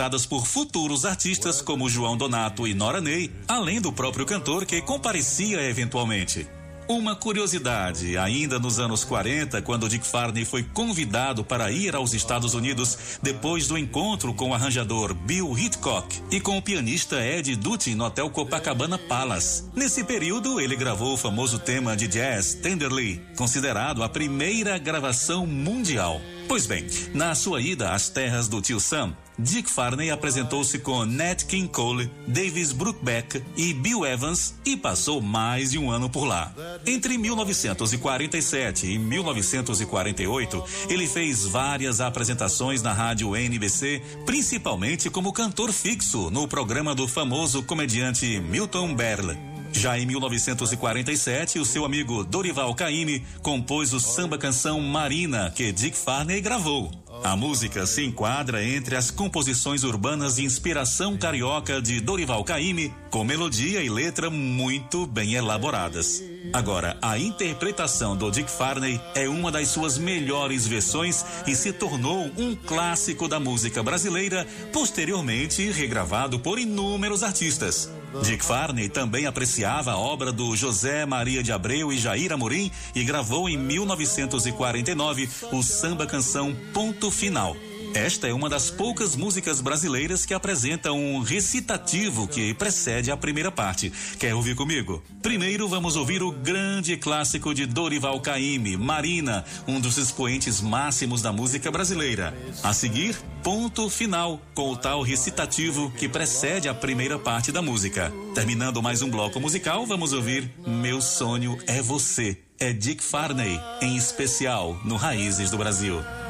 por futuros artistas como João Donato e Nora Ney, além do próprio cantor que comparecia eventualmente. Uma curiosidade, ainda nos anos 40, quando Dick Farney foi convidado para ir aos Estados Unidos depois do encontro com o arranjador Bill Hickok e com o pianista Ed Duty no Hotel Copacabana Palace. Nesse período, ele gravou o famoso tema de jazz Tenderly, considerado a primeira gravação mundial. Pois bem, na sua ida às terras do tio Sam, Dick Farney apresentou-se com Nat King Cole, Davis Brubeck e Bill Evans e passou mais de um ano por lá. Entre 1947 e 1948, ele fez várias apresentações na rádio NBC, principalmente como cantor fixo no programa do famoso comediante Milton Berle. Já em 1947, o seu amigo Dorival Caymmi compôs o samba-canção Marina, que Dick Farney gravou. A música se enquadra entre as composições urbanas de inspiração carioca de Dorival Caymmi, com melodia e letra muito bem elaboradas. Agora, a interpretação do Dick Farney é uma das suas melhores versões e se tornou um clássico da música brasileira, posteriormente regravado por inúmeros artistas. Dick Farney também apreciava a obra do José Maria de Abreu e Jair Amorim e gravou em 1949 o samba-canção Ponto Final. Esta é uma das poucas músicas brasileiras que apresenta um recitativo que precede a primeira parte. Quer ouvir comigo? Primeiro vamos ouvir o grande clássico de Dorival Caymmi, Marina, um dos expoentes máximos da música brasileira. A seguir, Ponto Final, com o tal recitativo que precede a primeira parte da música. Terminando mais um bloco musical, vamos ouvir Meu Sonho é Você. É Dick Farney, em especial no Raízes do Brasil.